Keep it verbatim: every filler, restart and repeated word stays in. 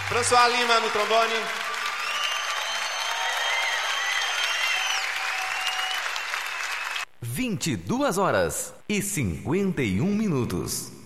François Lima no trombone. vinte e duas horas e cinquenta e um minutos.